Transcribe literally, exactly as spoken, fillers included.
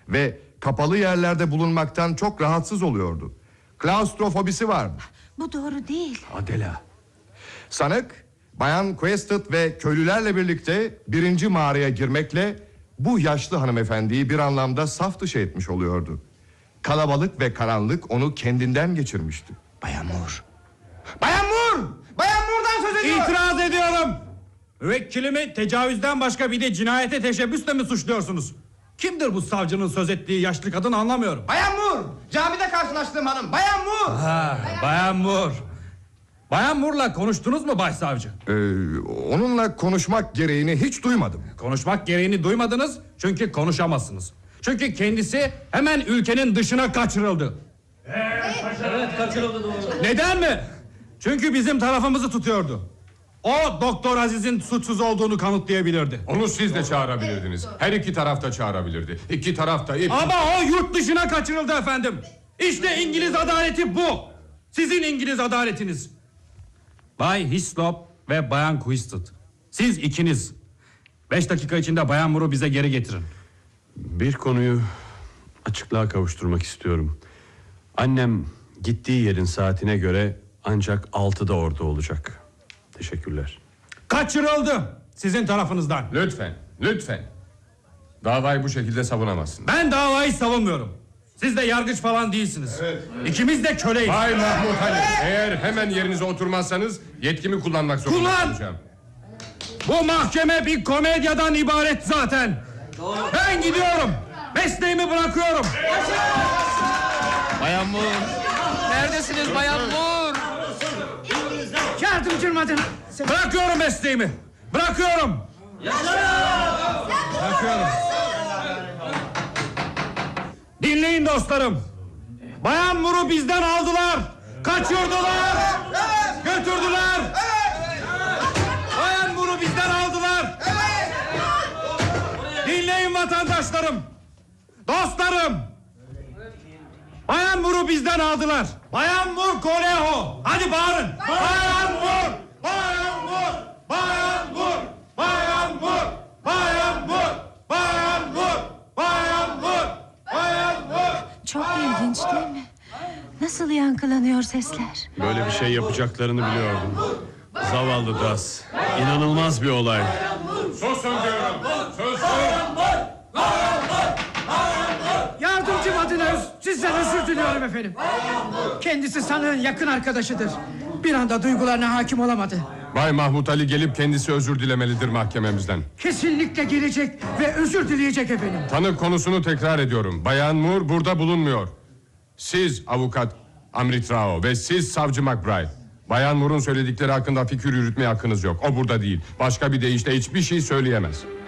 ve kapalı yerlerde bulunmaktan çok rahatsız oluyordu. Klaustrofobisi vardı. Bu doğru değil. Adela. Sanık, Bayan Quested ve köylülerle birlikte birinci mağaraya girmekle bu yaşlı hanımefendiyi bir anlamda saf dışı etmiş oluyordu. Kalabalık ve karanlık onu kendinden geçirmişti. Bayan Moore. Bayan Moore! Bayan Moore'dan söz ediyor. İtiraz ediyorum. Müvekkilimi tecavüzden başka bir de cinayete teşebbüsle mi suçluyorsunuz? Kimdir bu savcının söz ettiği yaşlı kadın anlamıyorum. Bayan Moore! Camide karşılaştığım hanım. Bayan Moore! Ha, Bayan Moore. Bayan Moore'la konuştunuz mu başsavcı? Ee, onunla konuşmak gereğini hiç duymadım. Konuşmak gereğini duymadınız çünkü konuşamazsınız. Çünkü kendisi hemen ülkenin dışına kaçırıldı. Evet, kaçırıldı doğru. Neden mi? Çünkü bizim tarafımızı tutuyordu. O Doktor Aziz'in suçsuz olduğunu kanıtlayabilirdi. Onu siz de çağırabilirdiniz. Her iki taraf da çağırabilirdi. İki taraf da... Hep... Ama o yurt dışına kaçırıldı efendim. İşte İngiliz adaleti bu. Sizin İngiliz adaletiniz. Bay Hislop ve Bayan Quested. Siz ikiniz. Beş dakika içinde Bayan Moore'u bize geri getirin. Bir konuyu açıklığa kavuşturmak istiyorum. Annem gittiği yerin saatine göre ancak altıda orada olacak. Teşekkürler. Kaçırıldı sizin tarafınızdan. Lütfen, lütfen. Davayı bu şekilde savunamazsın. Ben davayı savunmuyorum. Siz de yargıç falan değilsiniz. Evet. İkimiz de köleyiz. Bay Mahmut Ali, eğer hemen yerinize oturmazsanız yetkimi kullanmak zorunda Kullan! kalacağım. Bu mahkeme bir komedyadan ibaret zaten. Doğru. Ben gidiyorum. Mesleğimi bırakıyorum. Bayan Moore. Neredesiniz Bayan Moore? Yardımcım adına. Bırakıyorum mesleğimi. Bırakıyorum. Bırakıyorum. Dinleyin dostlarım. Bayan Moore'u bizden aldılar. Kaçırdılar. Götürdüler. Bayan Moore'u bizden aldılar. Dinleyin vatandaşlarım. Dostlarım. Bayan Moore'u bizden aldılar. Bayan Moore Koleho. Hadi bağırın. Bayan Moore. Bayan Moore. Bayan Moore. Bayan Moore. Bayan Moore. Bayan Moore. Bayan Moore. Bayan Moore. Çok ilginç değil mi? Nasıl yankılanıyor sesler? Böyle bir şey yapacaklarını biliyordum. Zavallı Das. İnanılmaz bir olay. Susun diyorum. Susun. Yardımcım adına öz, sizden özür diliyorum efendim. Kendisi sanığın yakın arkadaşıdır. Bir anda duygularına hakim olamadı. Bay Mahmut Ali gelip kendisi özür dilemelidir mahkememizden. Kesinlikle gelecek ve özür dileyecek efendim. Tanık konusunu tekrar ediyorum. Bayan Moore burada bulunmuyor. Siz avukat Amrit Rao ve siz savcı McBride. Bayan Moore'un söyledikleri hakkında fikir yürütmeye hakkınız yok. O burada değil. Başka bir deyişle hiçbir şey söyleyemez.